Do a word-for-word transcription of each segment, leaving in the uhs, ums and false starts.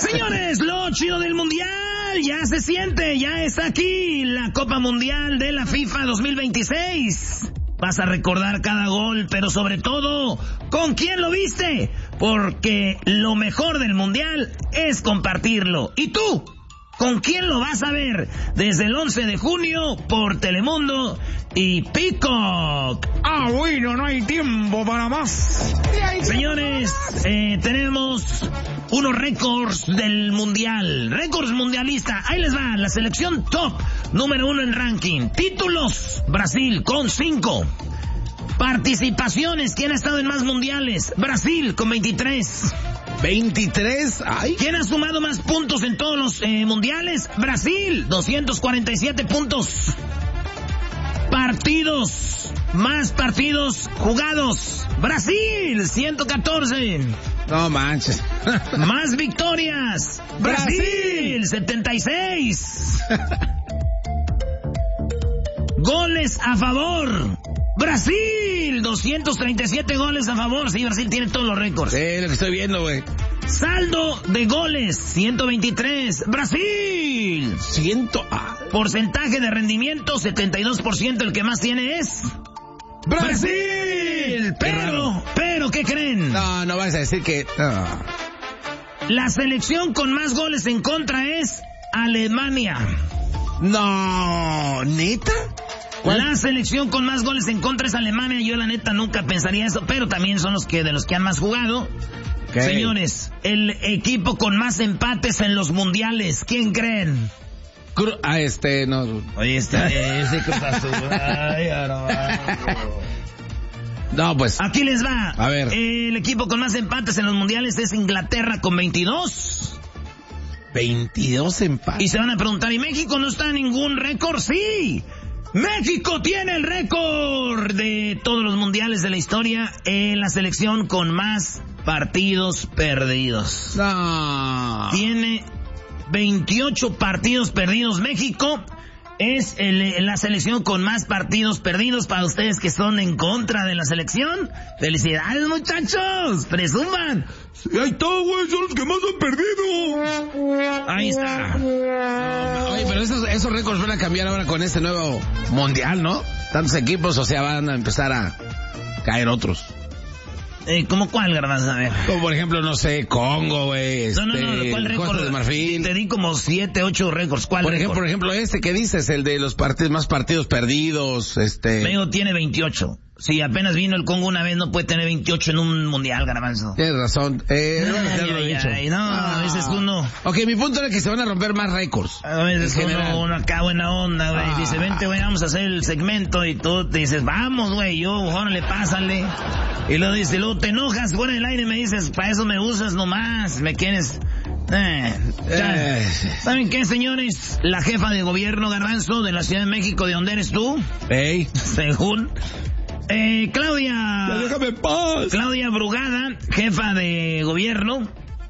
Señores, lo chido del mundial ya se siente, ya está aquí la Copa Mundial de la FIFA dos mil veintiséis. Vas a recordar cada gol, pero sobre todo, ¿con quién lo viste? Porque lo mejor del mundial es compartirlo. ¿Y tú? ¿Con quién lo vas a ver? Desde el once de junio por Telemundo y Peacock. Ah, bueno, no hay tiempo para más. Señores, eh, tenemos unos récords del mundial. Récords mundialista. Ahí les va, la selección top número uno en ranking. Títulos, Brasil con cinco. Participaciones, ¿quién ha estado en más mundiales? Brasil con veintitrés. veintitrés, ay. ¿Quién ha sumado más puntos en todos los eh, mundiales? Brasil, doscientos cuarenta y siete puntos. Partidos, más partidos jugados. Brasil, ciento catorce. No manches. Más victorias. Brasil, Brasil. setenta y seis. Goles a favor. Brasil, doscientos treinta y siete goles a favor. Sí, Brasil tiene todos los récords. Sí, lo que estoy viendo, güey. Saldo de goles, ciento veintitrés. Brasil. Ciento. Ah. Porcentaje de rendimiento, setenta y dos por ciento. El que más tiene es Brasil. Brasil. Pero, pero, ¿qué creen? No, no vas a decir que... No. La selección con más goles en contra es Alemania. No, ¿neta? ¿Cuál? La selección con más goles en contra es Alemania. Yo la neta nunca pensaría eso, pero también son los que de los que han más jugado. Okay. Señores, el equipo con más empates en los mundiales, ¿quién creen? Cru- ah, este, no. Oye, este, ese Cruz Azul. Ay, no, pues. Aquí les va. A ver. El equipo con más empates en los mundiales es Inglaterra con veintidós. veintidós empates. Y se van a preguntar, ¿y México no está en ningún récord? Sí. México tiene el récord de todos los mundiales de la historia en la selección con más partidos perdidos. No. Tiene veintiocho partidos perdidos. México es el, la selección con más partidos perdidos. Para ustedes que son en contra de la selección, felicidades, muchachos, presuman. Sí, ahí está, güey, son los que más han perdido. Ahí está. No, oye, pero esos, esos récords van a cambiar ahora con este nuevo mundial, ¿no? Tantos equipos, o sea, van a empezar a caer otros. Eh, ¿Cómo cuál, Garbanzo? A ver. Como por ejemplo, no sé, Congo, güey. Este, no, no, no, ¿cuál récord? Costa de Marfil. Te di como siete, ocho récords. ¿Cuál por récord? ejemplo, por ejemplo, este que dices, el de los partidos, más partidos perdidos, este... México tiene veintiocho. Si apenas vino el Congo una vez, no puede tener veintiocho en un mundial, Garbanzo. Tienes razón. Eh, no, ay, lo he ay, dicho. Ay, no, ah. a veces uno... Ok, mi punto era que se van a romper más récords. A veces uno, uno acá buena onda, güey. Ah. Dice, vente, güey, vamos a hacer el segmento. Y tú te dices, vamos, güey, yo, órale, pásale. Y luego dice, luego te enojas fuera del aire y me dices, para eso me usas nomás, me quieres... Eh, eh. ¿Saben qué, señores? La jefa de gobierno, Garbanzo, de la Ciudad de México, ¿de dónde eres tú? Hey. Según... Eh, Claudia... Ya déjame en paz. Claudia Brugada, jefa de gobierno,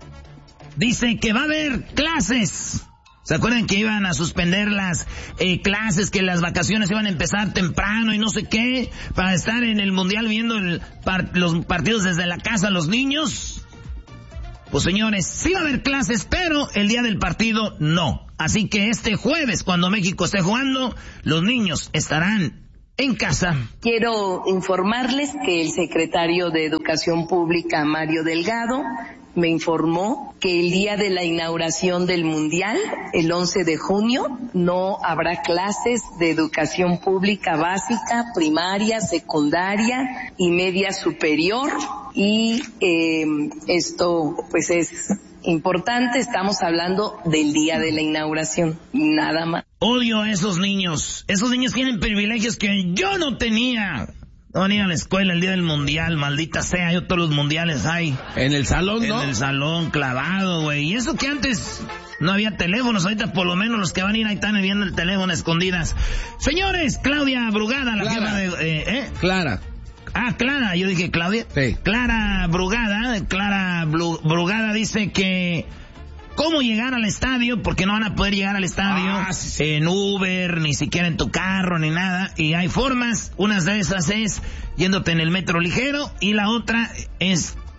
dice que va a haber clases. ¿Se acuerdan que iban a suspender las eh, clases, que las vacaciones iban a empezar temprano y no sé qué, para estar en el mundial viendo el par- los partidos desde la casa los niños? Pues señores, sí va a haber clases, pero el día del partido no. Así que este jueves, cuando México esté jugando, los niños estarán en casa. Quiero informarles que el secretario de Educación Pública, Mario Delgado, me informó que el día de la inauguración del Mundial, el once de junio, no habrá clases de educación pública básica, primaria, secundaria y media superior. Y eh, esto pues es importante, estamos hablando del día de la inauguración, nada más. Odio a esos niños. Esos niños tienen privilegios que yo no tenía. No van a ir a la escuela el día del mundial, maldita sea, yo todos los mundiales hay. En el salón, ¿no? En el salón, clavado, güey. Y eso que antes no había teléfonos, ahorita por lo menos los que van a ir ahí están viendo el teléfono a escondidas. Señores, Claudia Brugada, la Clara. jefa de... Eh, ¿eh? Clara. Ah, Clara, yo dije Claudia. Sí. Clara Brugada, Clara Blu- Brugada dice que... ¿Cómo llegar al estadio? Porque no van a poder llegar al estadio ah, sí, sí. en Uber, ni siquiera en tu carro, ni nada. Y hay formas, una de esas es yéndote en el metro ligero y la otra es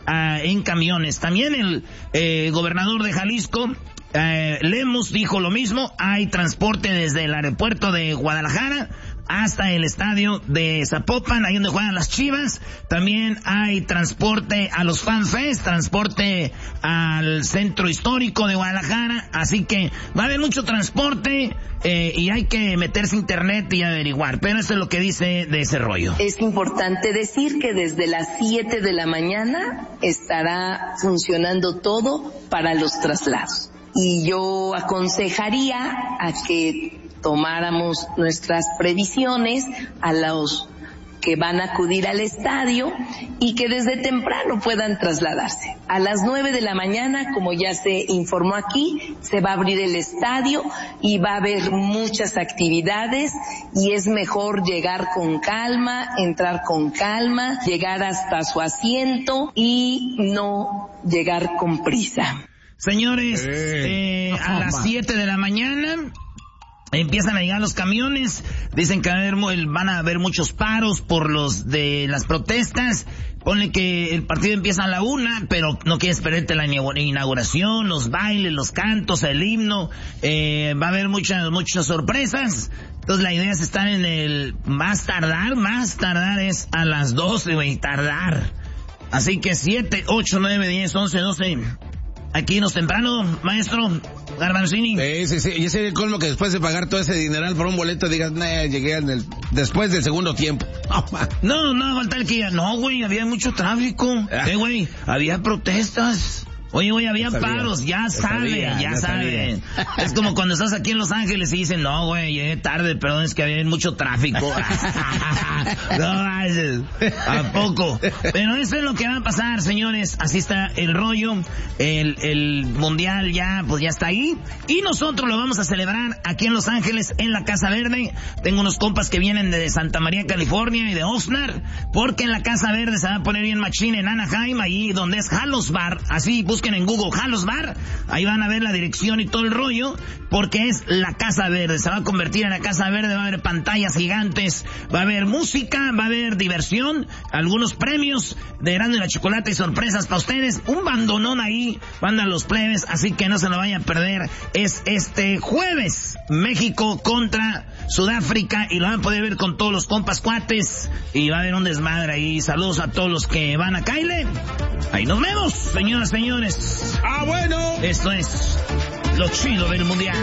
uh, en camiones. También el eh, gobernador de Jalisco, Eh, Lemus, dijo lo mismo. Hay transporte desde el aeropuerto de Guadalajara hasta el estadio de Zapopan, ahí donde juegan las Chivas. También hay transporte a los FanFest, transporte al centro histórico de Guadalajara. Así que va a haber mucho transporte eh, y hay que meterse a internet y averiguar. Pero eso es lo que dice de ese rollo. Es importante decir que desde las siete de la mañana estará funcionando todo para los traslados. Y yo aconsejaría a que tomáramos nuestras previsiones a los que van a acudir al estadio y que desde temprano puedan trasladarse. A las nueve de la mañana, como ya se informó aquí, se va a abrir el estadio y va a haber muchas actividades y es mejor llegar con calma, entrar con calma, llegar hasta su asiento y no llegar con prisa. Señores, eh, a las siete de la mañana empiezan a llegar los camiones. Dicen que va a haber, van a haber muchos paros por los de las protestas. Ponle que el partido empieza a la una, pero no quieres perderte la inauguración, los bailes, los cantos, el himno. Eh, va a haber muchas, muchas sorpresas. Entonces la idea es estar en el más tardar, más tardar es a las doce, güey, tardar. Así que siete, ocho, nueve, diez, once, doce... Aquí nos temprano, maestro Garbanzini. Sí, sí, sí. Y ese es el colmo que después de pagar todo ese dineral por un boleto digas, nah, llegué en el, después del segundo tiempo. No, no, falta el que ya, no, güey, había mucho tráfico. Eh, güey, había protestas. Oye, güey, había ya paros, ya saben, ya, ya saben. Es como cuando estás aquí en Los Ángeles y dicen, no, güey, llegué tarde, perdón, es que había mucho tráfico. No vayas, ¿a poco? Pero eso es lo que va a pasar, señores. Así está el rollo. El, el mundial ya, pues ya está ahí. Y nosotros lo vamos a celebrar aquí en Los Ángeles, en la Casa Verde. Tengo unos compas que vienen de Santa María, California y de Oxnard, porque en la Casa Verde se va a poner bien machín en Anaheim, ahí donde es Halos Bar. Así, pues busquen en Google Halos Bar, ahí van a ver la dirección y todo el rollo, porque es la Casa Verde, se va a convertir en la Casa Verde, va a haber pantallas gigantes, va a haber música, va a haber diversión, algunos premios de Erasmo y la Chocolate y sorpresas para ustedes, un bandonón ahí, van a los plebes, así que no se lo vayan a perder. Es este jueves, México contra Sudáfrica, y lo van a poder ver con todos los compas cuates, y va a haber un desmadre ahí. Saludos a todos los que van a Kyle. Ahí nos vemos, señoras, señores. Ah, bueno. Esto es lo chido del mundial.